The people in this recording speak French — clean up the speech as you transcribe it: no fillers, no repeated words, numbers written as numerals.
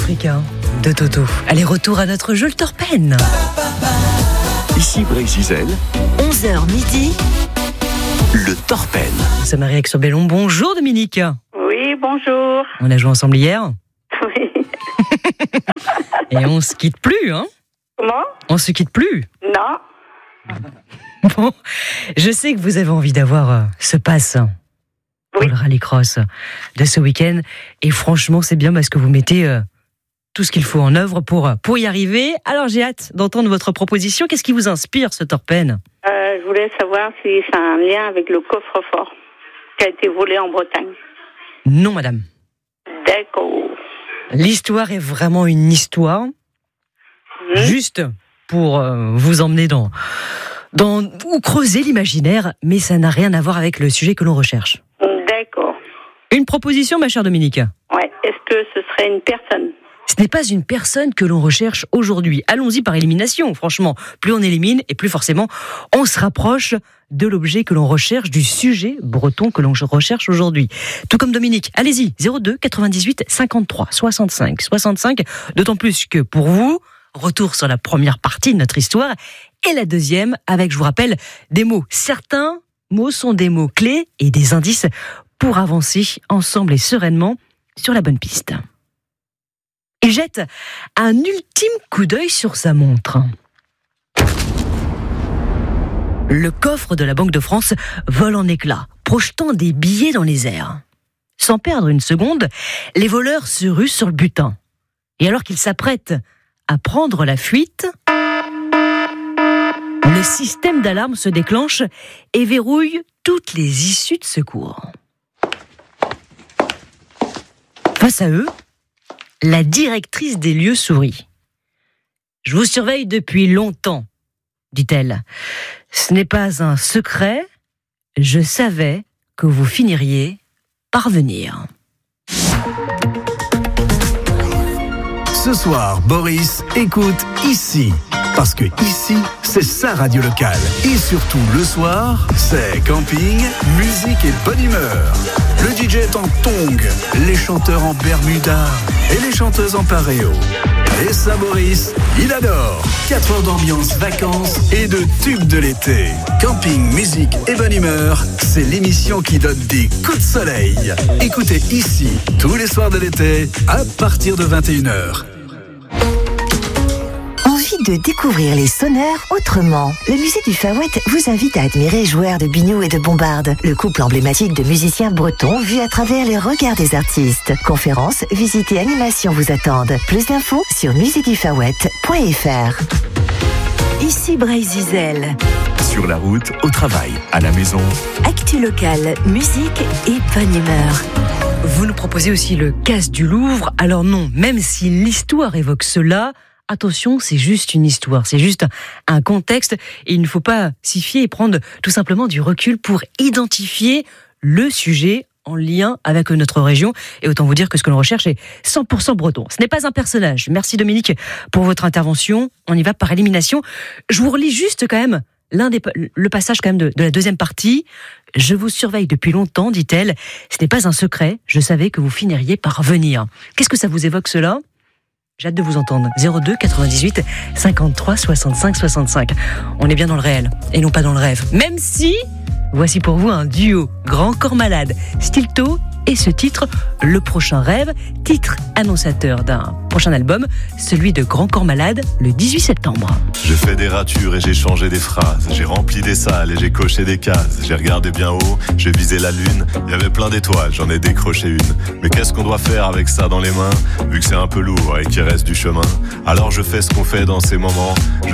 africain de Toto. Allez, retour à notre jeu le Torpen. Ici Brésil, 11h midi, le Torpen. Nous sommes à Rieux-sur-Bellon. Bonjour Dominique. Oui, bonjour. On a joué ensemble hier. Oui. Et on se quitte plus, hein? Comment? On se quitte plus. Non. Bon, je sais que vous avez envie d'avoir ce pass pour le rallycross de ce week-end. Et franchement, c'est bien parce que vous mettez tout ce qu'il faut en œuvre pour y arriver. Alors, j'ai hâte d'entendre votre proposition. Qu'est-ce qui vous inspire, ce Torpen? Je voulais savoir si ça a un lien avec le coffre-fort qui a été volé en Bretagne. Non, madame. D'accord. L'histoire est vraiment une histoire. Juste pour vous emmener dans ou creuser l'imaginaire, mais ça n'a rien à voir avec le sujet que l'on recherche. D'accord. Une proposition, ma chère Dominique. Ouais. Est-ce que ce serait une personne? Ce n'est pas une personne que l'on recherche aujourd'hui. Allons-y par élimination, franchement. Plus on élimine, et plus forcément, on se rapproche de l'objet que l'on recherche, du sujet breton que l'on recherche aujourd'hui. Tout comme Dominique, allez-y, 02 98 53 65 65. D'autant plus que pour vous, retour sur la première partie de notre histoire, et la deuxième, avec, je vous rappelle, des mots. Certains mots sont des mots clés et des indices pour avancer ensemble et sereinement sur la bonne piste. Il jette un ultime coup d'œil sur sa montre. Le coffre de la Banque de France vole en éclats, projetant des billets dans les airs. Sans perdre une seconde, les voleurs se ruent sur le butin. Et alors qu'ils s'apprêtent à prendre la fuite, le système d'alarme se déclenche et verrouille toutes les issues de secours. Face à eux, la directrice des lieux sourit. « Je vous surveille depuis longtemps, dit-elle. Ce n'est pas un secret, je savais que vous finiriez par venir. » Ce soir, Boris écoute Ici. Parce que ici, c'est sa radio locale. Et surtout, le soir, c'est camping, musique et bonne humeur. Le DJ est en tongs, les chanteurs en bermuda et les chanteuses en paréo. Et ça, Boris, il adore. 4 heures d'ambiance, vacances et de tubes de l'été. Camping, musique et bonne humeur, c'est l'émission qui donne des coups de soleil. Écoutez Ici, tous les soirs de l'été, à partir de 21h. de découvrir les sonneurs autrement. Le musée du Faouët vous invite à admirer Joueurs de Biniou et de Bombarde, le couple emblématique de musiciens bretons vu à travers les regards des artistes. Conférences, visites et animations vous attendent. Plus d'infos sur muséedufawet.fr. Ici Brésil. Sur la route, au travail, à la maison. Actu locale, musique et bonne humeur. Vous nous proposez aussi le casse du Louvre. Alors non, même si l'histoire évoque cela, attention, c'est juste une histoire, c'est juste un contexte et il ne faut pas s'y fier et prendre tout simplement du recul pour identifier le sujet en lien avec notre région. Et autant vous dire que ce que l'on recherche est 100% breton. Ce n'est pas un personnage. Merci Dominique pour votre intervention. On y va par élimination. Je vous relis juste quand même le passage quand même de la deuxième partie. Je vous surveille depuis longtemps, dit-elle. Ce n'est pas un secret. Je savais que vous finiriez par venir. Qu'est-ce que ça vous évoque cela ? J'ai hâte de vous entendre. 02 98 53 65 65. On est bien dans le réel et non pas dans le rêve. Même si, voici pour vous un duo Grand Corps Malade, Stilto et ce titre, Le Prochain Rêve, titre annonçateur d'un prochain album, celui de Grand Corps Malade, le 18 septembre. J'ai fait des ratures et j'ai changé des phrases. J'ai rempli des salles et j'ai coché des cases. J'ai regardé bien haut, j'ai visé la lune. Il y avait plein d'étoiles, j'en ai décroché une. Mais qu'est-ce qu'on doit faire avec ça dans les mains, vu que c'est un peu lourd et qu'il reste du chemin? Alors je fais ce qu'on fait dans ces moments.